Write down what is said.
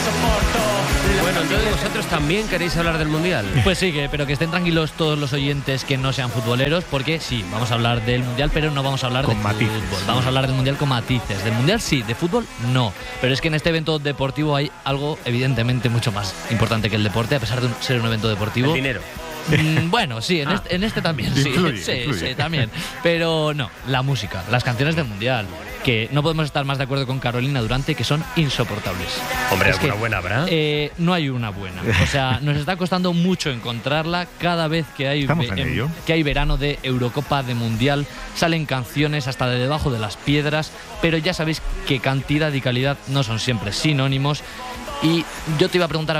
Bueno, entonces vosotros también queréis hablar del Mundial. Pues sí, pero que estén tranquilos todos los oyentes que no sean futboleros, porque sí, vamos a hablar del Mundial, pero no vamos a hablar con de matices. fútbol. Vamos a hablar del Mundial con matices. Del Mundial sí, de fútbol no. Pero es que en este evento deportivo hay algo evidentemente mucho más importante que el deporte, a pesar de ser un evento deportivo. El dinero. Bueno, sí, en este también, sí. Influye, Sí, influye. sí, también. Pero no, la música, las canciones del Mundial, que no podemos estar más de acuerdo con Carolina Durante, que son insoportables. Hombre, Es que, ¿alguna buena habrá? no hay una buena. O sea, nos está costando mucho encontrarla. Cada vez que hay, Estamos en ello. que hay verano de Eurocopa, de Mundial, salen canciones hasta de debajo de las piedras, pero ya sabéis que cantidad y calidad no son siempre sinónimos. Y yo te iba a preguntar